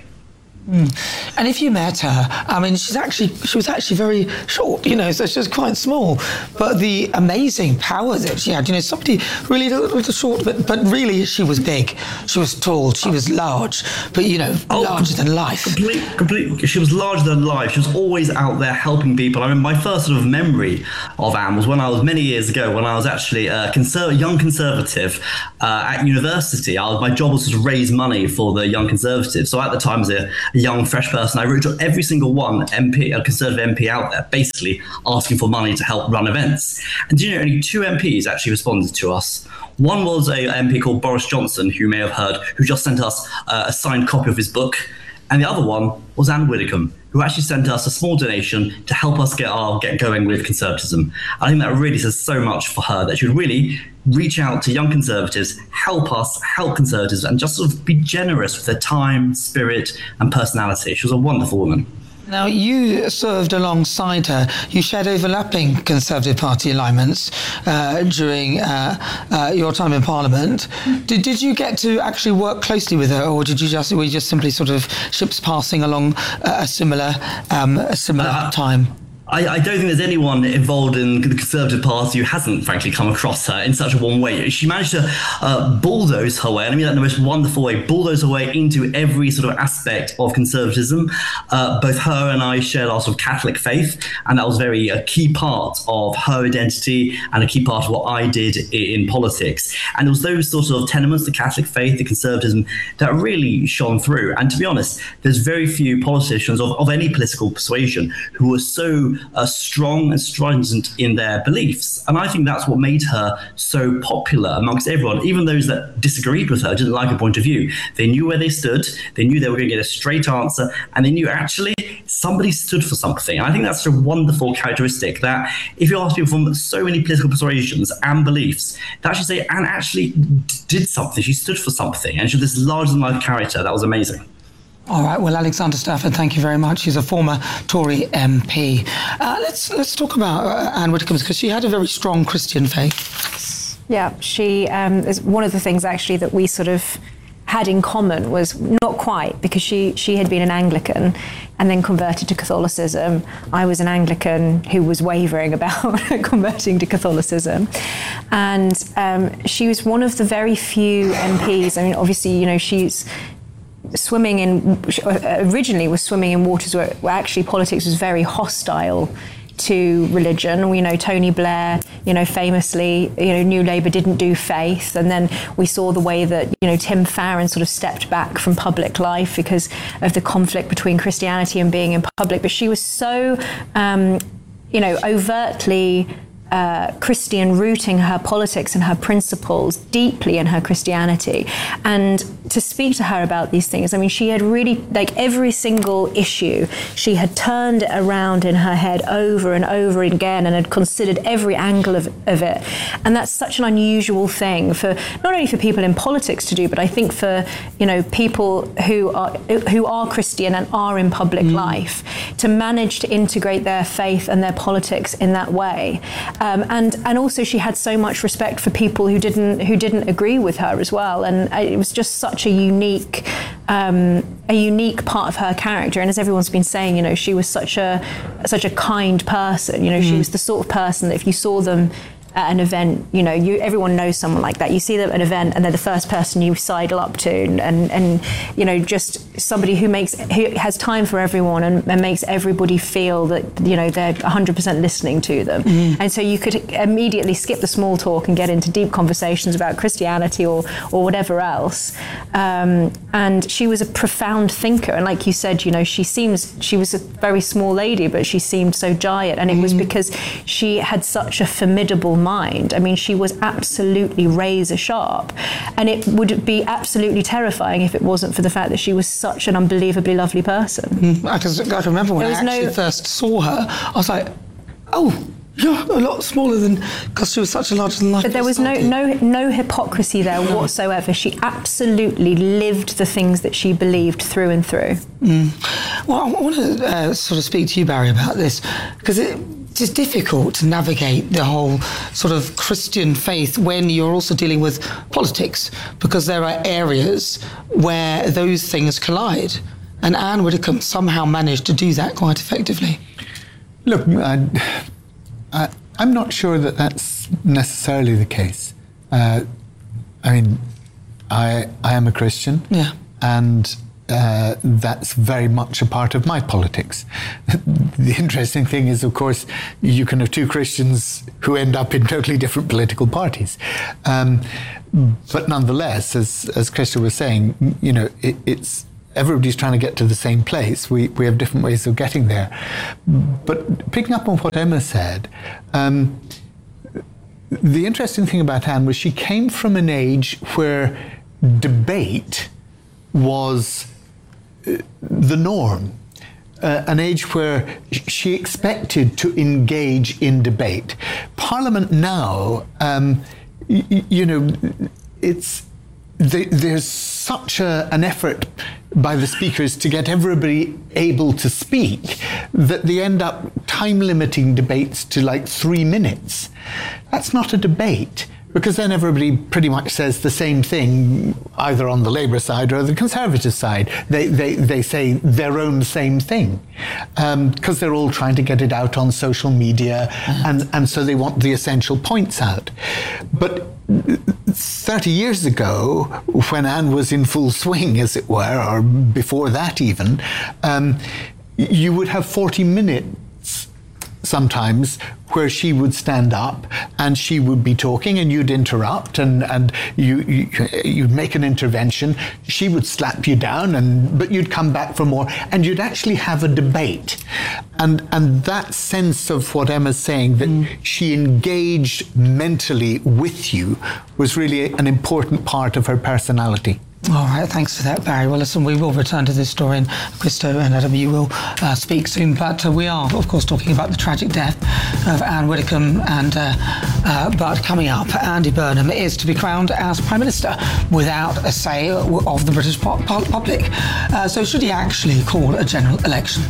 Mm. And if you met her, I mean, she's actually she was actually very short, you know, so she was quite small. But the amazing power that she had, you know, somebody really a little short, but but really she was big. She was tall. She was large, but you know, oh, larger than life. Complete, complete. She was larger than life. She was always out there helping people. I mean, my first sort of memory of Anne was when I was many years ago, when I was actually a conser- young conservative uh, at university. I was, my job was to raise money for the Young Conservatives. So at the time, as a a young, fresh person, I wrote to every single one M P, a Conservative M P out there, basically asking for money to help run events. And do you know, only two M Ps actually responded to us. One was a M P called Boris Johnson, who you may have heard, who just sent us uh, a signed copy of his book. And the other one was Anne Widdecombe, who actually sent us a small donation to help us get our get going with conservatism. I think that really says so much for her, that she would really reach out to young conservatives, help us, help conservatives, and just sort of be generous with their time, spirit, and personality. She was a wonderful woman. Now, you served alongside her. You shared overlapping Conservative Party alignments uh, during uh, uh, your time in Parliament. Did, did you get to actually work closely with her, or did you just were you just simply sort of ships passing along a similar um, a similar uh, time? I, I don't think there's anyone involved in the Conservative Party who hasn't, frankly, come across her in such a warm way. She managed to uh, bulldoze her way, and I mean that in the most wonderful way, bulldoze her way into every sort of aspect of conservatism. Uh, both her and I shared our sort of Catholic faith, and that was very a key part of her identity and a key part of what I did in, in politics. And it was those sorts of tenements, the Catholic faith, the conservatism, that really shone through. And to be honest, there's very few politicians of, of any political persuasion who were so Uh, strong and stringent in their beliefs. And I think that's what made her so popular amongst everyone. Even those that disagreed with her, didn't like her point of view. They knew where they stood, they knew they were going to get a straight answer, and they knew actually somebody stood for something. And I think that's a wonderful characteristic, that if you ask people from so many political persuasions and beliefs, they actually say Anne actually did something, she stood for something, and she was this larger-than-life character. That was amazing. All right. Well, Alexander Stafford, thank you very much. He's a former Tory M P. Uh, let's let's talk about uh, Anne Widdecombe, because she had a very strong Christian faith. Yeah, she um, is one of the things actually that we sort of had in common was not quite, because she she had been an Anglican and then converted to Catholicism. I was an Anglican who was wavering about converting to Catholicism, and um, she was one of the very few M Ps. I mean, obviously, you know, she's swimming in, originally was swimming in waters where, where actually politics was very hostile to religion. We know Tony Blair, you know, famously, you know, New Labour didn't do faith, and then we saw the way that, you know, Tim Farron sort of stepped back from public life because of the conflict between Christianity and being in public. But she was so, um, you know, overtly Uh, Christian, rooting her politics and her principles deeply in her Christianity. And to speak to her about these things, I mean, she had really, like every single issue, she had turned it around in her head over and over again and had considered every angle of, of it. And that's such an unusual thing for, not only for people in politics to do, but I think for, you know, people who are who are Christian and are in public mm. life, to manage to integrate their faith and their politics in that way. Um, and and also she had so much respect for people who didn't who didn't agree with her as well, and it was just such a unique um, a unique part of her character. And as everyone's been saying, you know, she was such a such a kind person. You know, mm. she was the sort of person that if you saw them at an event, you know, you everyone knows someone like that. You see them at an event and they're the first person you sidle up to, and and, and you know, just somebody who makes who has time for everyone and, and makes everybody feel that, you know, they're one hundred percent listening to them. Mm. And so you could immediately skip the small talk and get into deep conversations about Christianity or or whatever else. Um, and she was a profound thinker, and like you said, you know, she seems she was a very small lady, but she seemed so giant, and it mm. was because she had such a formidable mind. I mean, she was absolutely razor sharp, and it would be absolutely terrifying if it wasn't for the fact that she was such an unbelievably lovely person. Mm. I, can, I can remember when I actually no... first saw her, I was like, oh, you're a lot smaller than, because she was such a larger than life. But there was no, no, no hypocrisy there whatsoever. She absolutely lived the things that she believed through and through. Mm. Well, I want to uh, sort of speak to you, Barry, about this, because it, it's difficult to navigate the whole sort of Christian faith when you're also dealing with politics, because there are areas where those things collide. And Anne Widdecombe somehow managed to do that quite effectively. Look, I, I, I'm not sure that that's necessarily the case. Uh, I mean, I I am a Christian, yeah, and uh, that's very much a part of my politics. The interesting thing is, of course, you can have two Christians who end up in totally different political parties. Um, but nonetheless, as as Krista was saying, you know, it, it's everybody's trying to get to the same place. We we have different ways of getting there. But picking up on what Emma said, um, the interesting thing about Anne was she came from an age where debate was uh, the norm. Uh, an age where she expected to engage in debate. Parliament now, um, y- you know, it's they, there's such a, an effort by the speakers to get everybody able to speak that they end up time limiting debates to like three minutes. That's not a debate, because then everybody pretty much says the same thing, either on the Labour side or the Conservative side. They they, they say their own same thing, because um, they're all trying to get it out on social media, mm-hmm. and, and so they want the essential points out. But thirty years ago, when Anne was in full swing, as it were, or before that even, um, you would have forty minutes sometimes where she would stand up and she would be talking and you'd interrupt and, and you, you, you'd make an intervention. She would slap you down, and but you'd come back for more and you'd actually have a debate. And, and that sense of what Emma's saying, that mm. she engaged mentally with you, was really an important part of her personality. All right, thanks for that, Barry. Well, listen, we will return to this story, and Christo and Adam, you will uh, speak soon. But uh, we are, of course, talking about the tragic death of Anne Widdecombe. And uh, uh, but coming up, Andy Burnham is to be crowned as Prime Minister without a say of the British public. Uh, so should he actually call a general election?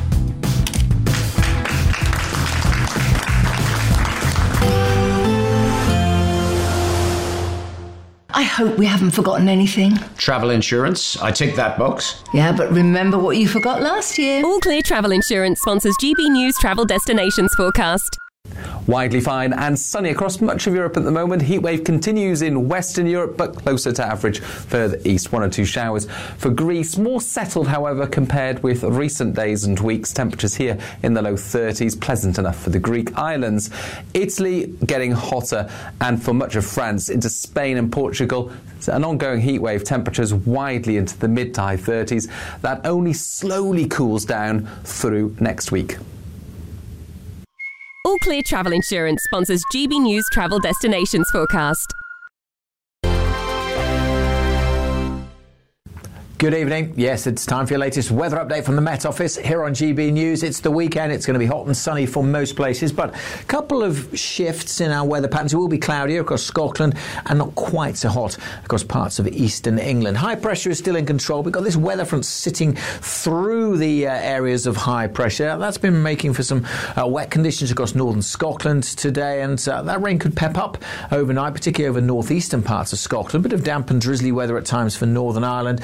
I hope we haven't forgotten anything. Travel insurance, I tick that box. Yeah, but remember what you forgot last year. All Clear Travel Insurance sponsors G B News Travel Destinations Forecast. Widely fine and sunny across much of Europe at the moment. Heatwave continues in Western Europe, but closer to average further east. One or two showers for Greece. More settled, however, compared with recent days and weeks. Temperatures here in the low thirties, pleasant enough for the Greek islands. Italy getting hotter, and for much of France into Spain and Portugal, an ongoing heatwave. Temperatures widely into the mid to high thirties. That only slowly cools down through next week. All Clear Travel Insurance sponsors G B News Travel Destinations Forecast. Good evening. Yes, it's time for your latest weather update from the Met Office here on G B News. It's the weekend. It's going to be hot and sunny for most places, but a couple of shifts in our weather patterns. It will be cloudier across Scotland and not quite so hot across parts of eastern England. High pressure is still in control. We've got this weather front sitting through the uh, areas of high pressure. That's been making for some uh, wet conditions across northern Scotland today, and uh, that rain could pep up overnight, particularly over northeastern parts of Scotland. A bit of damp and drizzly weather at times for Northern Ireland. Some of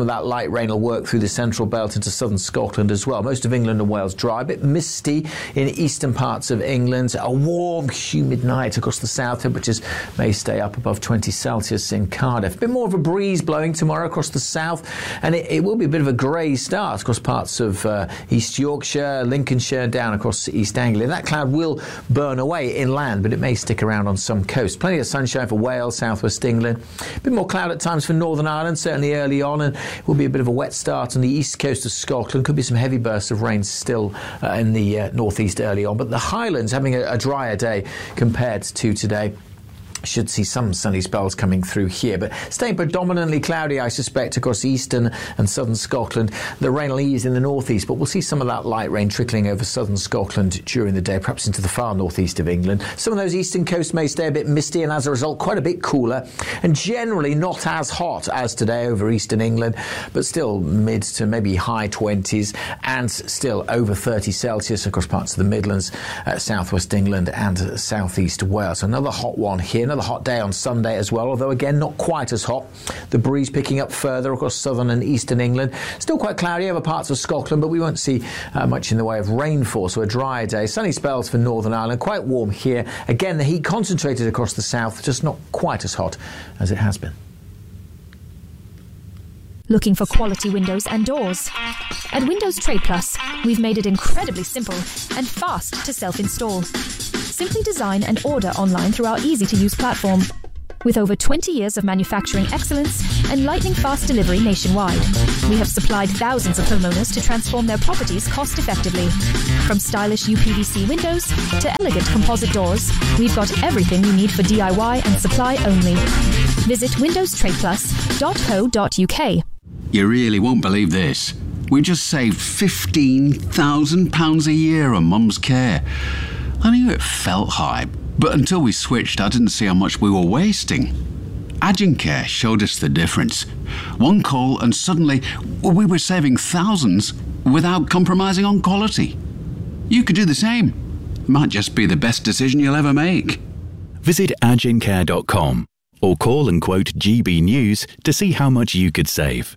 that light rain will work through the central belt into southern Scotland as well. Most of England and Wales dry, a bit misty in eastern parts of England. A warm, humid night across the south. Temperatures may stay up above twenty Celsius in Cardiff. A bit more of a breeze blowing tomorrow across the south, and it, it will be a bit of a grey start across parts of uh, East Yorkshire, Lincolnshire, down across East Anglia. That cloud will burn away inland, but it may stick around on some coasts. Plenty of sunshine for Wales, southwest England. A bit more cloud at times for Northern Ireland, certainly early on, and it will be a bit of a wet start on the east coast of Scotland. Could be some heavy bursts of rain still uh, in the uh, northeast early on, but the Highlands having a, a drier day compared to today. Should see some sunny spells coming through here, but staying predominantly cloudy, I suspect, across eastern and southern Scotland. The rain will ease in the northeast, but we'll see some of that light rain trickling over southern Scotland during the day, perhaps into the far northeast of England. Some of those eastern coasts may stay a bit misty, and as a result, quite a bit cooler, and generally not as hot as today over eastern England, but still mid to maybe high twenties, and still over thirty Celsius across parts of the Midlands, uh, southwest England, and uh, southeast Wales. So another hot one here. Another hot day on Sunday as well, although again not quite as hot. The breeze picking up further across southern and eastern England. Still quite cloudy over parts of Scotland, but we won't see uh, much in the way of rainfall, so a drier day. Sunny spells for Northern Ireland, quite warm here. Again, the heat concentrated across the south, just not quite as hot as it has been. Looking for quality windows and doors? At Windows Trade Plus, we've made it incredibly simple and fast to self-install. Simply design and order online through our easy-to-use platform. With over twenty years of manufacturing excellence and lightning-fast delivery nationwide, we have supplied thousands of homeowners to transform their properties cost-effectively. From stylish U P V C windows to elegant composite doors, we've got everything you need for D I Y and supply only. Visit windows trade plus dot co dot U K. You really won't believe this. We just saved fifteen thousand pounds a year on Mum's care. I knew it felt high, but until we switched, I didn't see how much we were wasting. Agencare showed us the difference. One call and suddenly we were saving thousands without compromising on quality. You could do the same. It might just be the best decision you'll ever make. Visit agencare dot com or call and quote G B News to see how much you could save.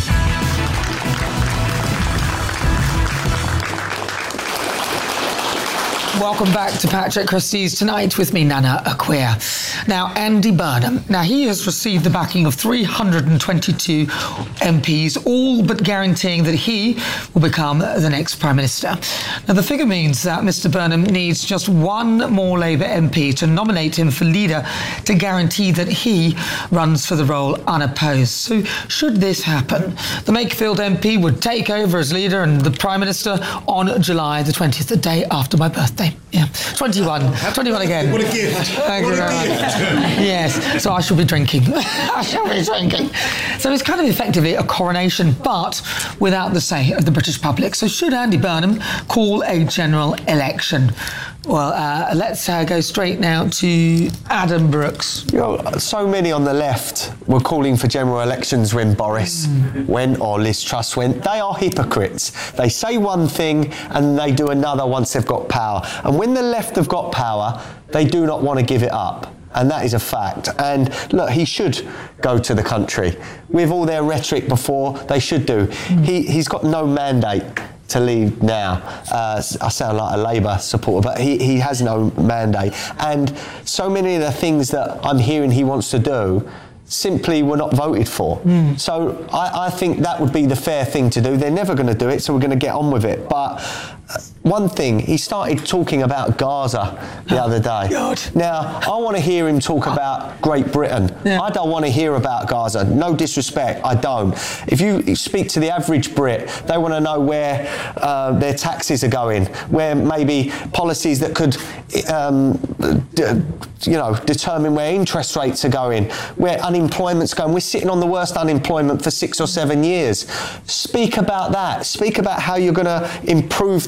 Welcome back to Patrick Christie's Tonight with me, Nana Acquia. Now, Andy Burnham. Now, he has received the backing of three hundred twenty-two M Ps, all but guaranteeing that he will become the next Prime Minister. Now, the figure means that Mister Burnham needs just one more Labour M P to nominate him for leader to guarantee that he runs for the role unopposed. So, should this happen, the Makefield M P would take over as leader and the Prime Minister on July the twentieth, the day after my birthday. Yeah, twenty-one. twenty-one again. What a gift. Thank what you a very gift. much. Yes, so I shall be drinking. I shall be drinking. So it's kind of effectively a coronation, but without the say of the British public. So should Andy Burnham call a general election? Well, uh, let's uh, go straight now to Adam Brooks. You know, so many on the left were calling for general elections when Boris mm. went or Liz Truss went. They are hypocrites. They say one thing and they do another once they've got power. And when the left have got power, they do not want to give it up. And that is a fact. And look, he should go to the country. With all their rhetoric before, they should do. Mm. He, he's got no mandate to leave now. Uh, I sound like a Labour supporter, but he, he has no mandate. And so many of the things that I'm hearing he wants to do simply were not voted for. Mm. So I, I think that would be the fair thing to do. They're never going to do it, so we're going to get on with it. But uh, one thing, he started talking about Gaza the oh, other day. God. Now, I want to hear him talk about Great Britain. Yeah. I don't want to hear about Gaza. No disrespect, I don't. If you speak to the average Brit, they want to know where uh, their taxes are going, where maybe policies that could, um, d- you know, determine where interest rates are going, where unemployment's going. We're sitting on the worst unemployment for six or seven years. Speak about that. Speak about how you're going to improve the country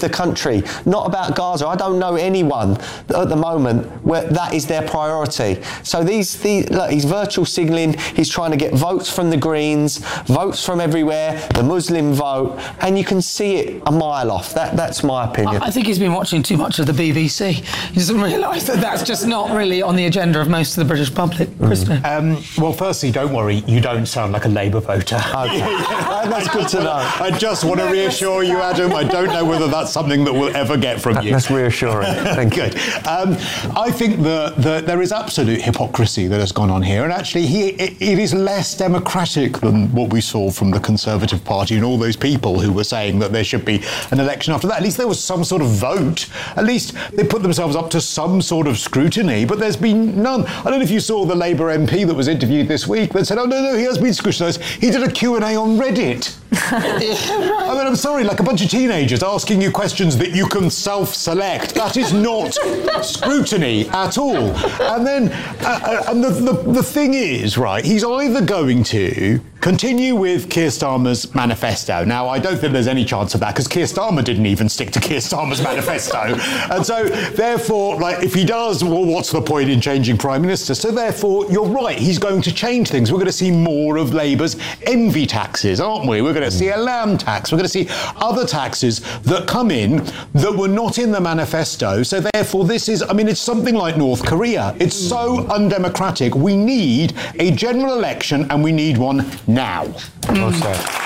country, not about Gaza. I don't know anyone at the moment where that is their priority. So these, these look, he's virtual signalling, he's trying to get votes from the Greens, votes from everywhere, the Muslim vote, and you can see it a mile off. That, that's my opinion. I think he's been watching too much of the B B C. He doesn't realise that that's just not really on the agenda of most of the British public. Mm. Um, well, firstly, don't worry, you don't sound like a Labour voter. Okay. That's good to know. I just want to reassure you, Adam, I don't know whether that's something that we'll ever get from you. That's reassuring. Thank you. Good. Um, I think that the, there is absolute hypocrisy that has gone on here, and actually he, it, it is less democratic than what we saw from the Conservative Party and all those people who were saying that there should be an election after that. At least there was some sort of vote. At least they put themselves up to some sort of scrutiny, but there's been none. I don't know if you saw the Labour M P that was interviewed this week that said, oh, no, no, he has been scrutinised. He did a Q and A on Reddit. I mean, I'm sorry, like a bunch of teenagers asking you questions that you can self-select. That is not scrutiny at all. And then, uh, and the, the, the thing is, right, he's either going to continue with Keir Starmer's manifesto. Now, I don't think there's any chance of that, because Keir Starmer didn't even stick to Keir Starmer's manifesto. And so, therefore, like, if he does, well, what's the point in changing Prime Minister? So, therefore, you're right, he's going to change things. We're going to see more of Labour's envy taxes, aren't we? We're going to see a land tax. We're going to see other taxes that come in that were not in the manifesto. So, therefore, this is, I mean, it's something like North Korea. It's so undemocratic. We need a general election, and we need one now. Mm.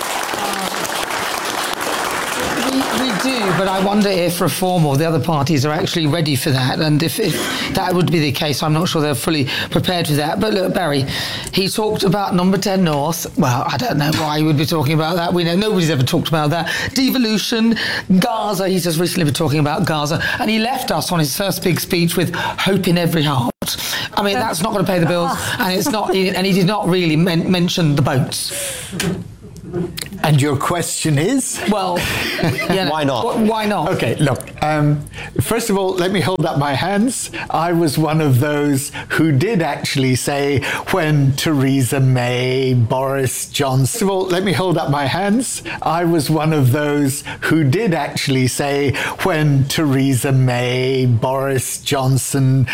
We, we do, but I wonder if Reform or the other parties are actually ready for that, and if, if that would be the case, I'm not sure they're fully prepared for that. But look, Barry, he talked about Number ten North. Well, I don't know why he would be talking about that. We know nobody's ever talked about that. Devolution, Gaza, he's just recently been talking about Gaza, and he left us on his first big speech with hope in every heart. I mean, that's not going to pay the bills, and it's not, and he did not really men- mention the boats. And your question is? Well, yeah, why not? Wh- why not? Okay, look, um, first of all, let me hold up my hands. I was one of those who did actually say when Theresa May, Boris Johnson... First of all, let me hold up my hands. I was one of those who did actually say when Theresa May, Boris Johnson,